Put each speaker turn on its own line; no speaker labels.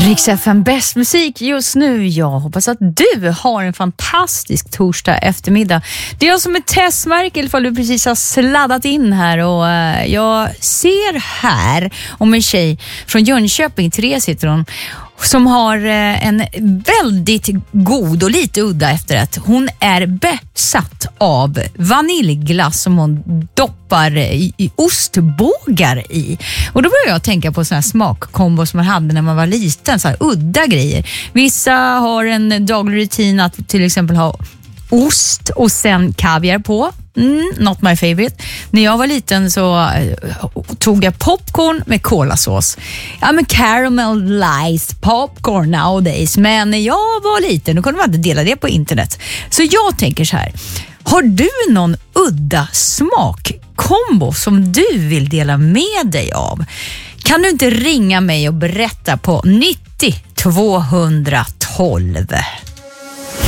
Rix FM bäst musik just nu. Jag hoppas att du har en fantastisk torsdag eftermiddag. Det är jag som är Tessmark, ifall du precis har sladdat in här. Och jag ser här om en tjej från Jönköping, Therese heter hon, som har en väldigt god och lite udda efterrätt. Hon är besatt av vaniljglass som hon doppar i ostbågar i. Och då börjar jag tänka på såna här smakkombo som man hade när man var liten. Så här udda grejer. Vissa har en daglig rutin att till exempel ha ost och sen kaviar på. Not my favorite. När jag var liten så tog jag popcorn med kolasås. Ja, men caramelized popcorn nowadays. Men när jag var liten, då kunde man inte dela det på internet. Så jag tänker så här. Har du någon udda smakkombo som du vill dela med dig av? Kan du inte ringa mig och berätta på 90 212?